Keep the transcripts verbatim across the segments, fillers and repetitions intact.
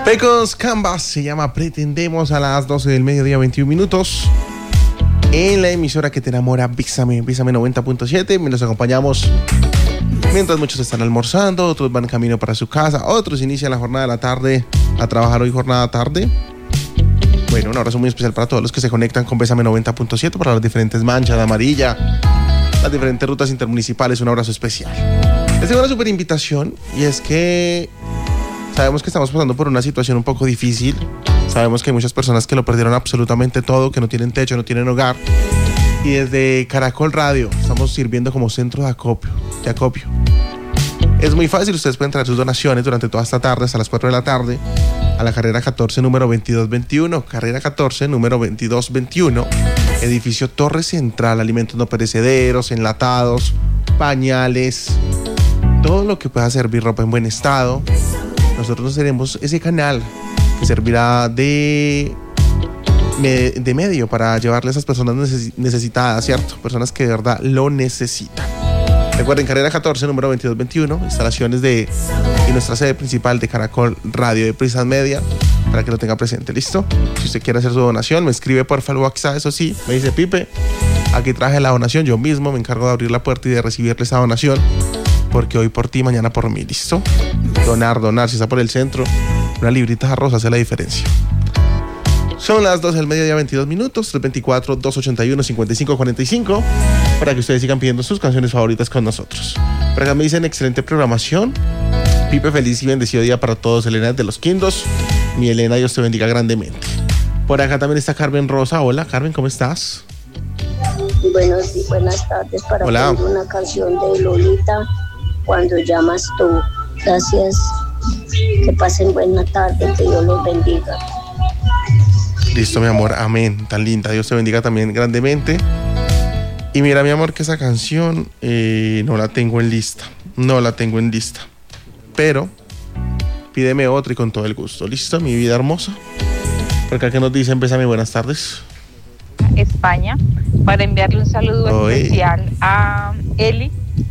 Pecos Canvas se llama Pretendemos a las doce del mediodía, veintiún minutos. En la emisora que te enamora, Bésame, Bésame noventa punto siete. Nos acompañamos mientras muchos están almorzando, otros van en camino para su casa, otros inician la jornada de la tarde a trabajar hoy jornada tarde. Bueno, un abrazo muy especial para todos los que se conectan con Bésame noventa punto siete para las diferentes manchas de amarilla, las diferentes rutas intermunicipales. Un abrazo especial. Les tengo una super invitación y es que sabemos que estamos pasando por una situación un poco difícil. Sabemos que hay muchas personas que lo perdieron absolutamente todo, que no tienen techo, no tienen hogar. Y desde Caracol Radio estamos sirviendo como centro de acopio, de acopio. Es muy fácil, ustedes pueden traer sus donaciones durante toda esta tarde, hasta las cuatro de la tarde, a la carrera catorce, número veintidós veintiuno. Carrera catorce, número veintidós veintiuno. Edificio Torre Central, alimentos no perecederos, enlatados, pañales, todo lo que pueda servir, ropa en buen estado. Nosotros seremos ese canal que servirá de, de medio para llevarle a esas personas necesitadas, ¿cierto? Personas que de verdad lo necesitan. Recuerden, carrera catorce, número veintidós veintiuno, instalaciones de y nuestra sede principal de Caracol Radio de Prisas Media, para que lo tenga presente, ¿listo? Si usted quiere hacer su donación, me escribe por el WhatsApp, eso sí, me dice: Pipe, aquí traje la donación, yo mismo me encargo de abrir la puerta y de recibirle esa donación, porque hoy por ti, mañana por mí, ¿listo? Donar, donar, si está por el centro, una librita de arroz hace la diferencia. Son las doce del mediodía, veintidós minutos, tres veinticuatro, dos ochenta y uno, cincuenta y cinco cuarenta y cinco, para que ustedes sigan pidiendo sus canciones favoritas con nosotros. Por acá me dicen: excelente programación. Pipe, feliz y bendecido día para todos. Elena de los Quindos. Mi Elena, Dios te bendiga grandemente. Por acá también está Carmen Rosa. Hola, Carmen, ¿cómo estás? Buenos días, buenas tardes. Para Hola. pedir una canción de Lolita, Cuando llamas tú. Gracias. Que pasen buena tarde. Que Dios los bendiga. Listo, mi amor, amén. Tan linda, Dios te bendiga también grandemente. Y mira, mi amor, que esa canción eh, no la tengo en lista. No la tengo en lista. Pero pídeme otra y con todo el gusto. ¿Listo, mi vida hermosa? Por acá que nos dicen: Bésame, buenas tardes. España, para enviarle un saludo Oye. especial a Eli,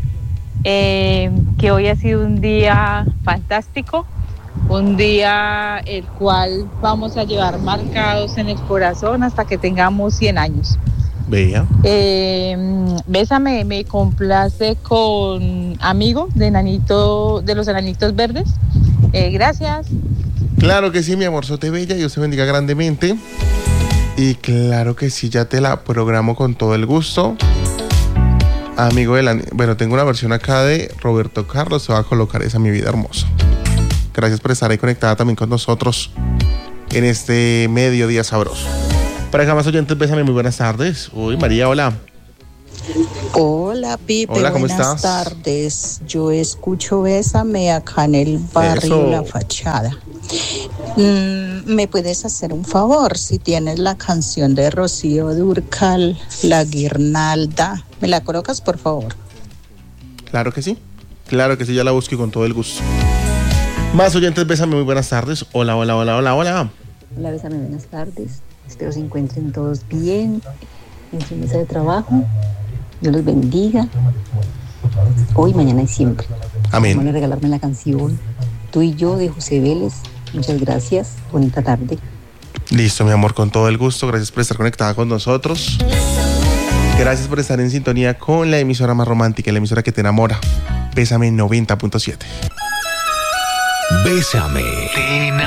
eh, que hoy ha sido un día fantástico. Un día el cual vamos a llevar marcados en el corazón hasta que tengamos cien años. Bella. Eh, Bésame me complace con Amigo de Enanito, de los Enanitos Verdes. Eh, gracias. Claro que sí, mi amorzote bella, Dios te bendiga grandemente. Y claro que sí, ya te la programo con todo el gusto. Amigo de la... Bueno, tengo una versión acá de Roberto Carlos, se va a colocar esa, mi vida hermosa. Gracias por estar ahí conectada también con nosotros en este mediodía sabroso. Para acá más oyentes, Bésame, muy buenas tardes. Uy, María, hola. Hola, Pipe, Hola, ¿cómo buenas estás? tardes. Yo escucho Bésame acá en el barrio Eso. La Fachada. Mm, ¿Me puedes hacer un favor? Si tienes la canción de Rocío Dúrcal, La Guirnalda, ¿me la colocas, por favor? Claro que sí. Claro que sí, ya la busco y con todo el gusto. Más oyentes, Bésame, muy buenas tardes. Hola, hola, hola, hola, hola. Hola, Bésame, buenas tardes. Espero se encuentren todos bien en su mesa de trabajo. Dios los bendiga. Hoy, mañana y siempre. Amén. Van a regalarme la canción Tú y yo de José Vélez. Muchas gracias. Bonita tarde. Listo, mi amor, con todo el gusto. Gracias por estar conectada con nosotros. Gracias por estar en sintonía con la emisora más romántica, la emisora que te enamora. Bésame noventa punto siete. Bésame, te